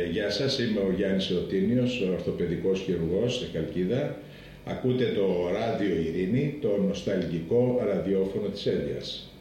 Γεια σας, είμαι ο Γιάννης Ρωτίνιος, ο ορθοπαιδικός χειρουργός στη Χαλκίδα. Ακούτε το Ράδιο Ειρήνη, το νοσταλγικό ραδιόφωνο της Ένδειας.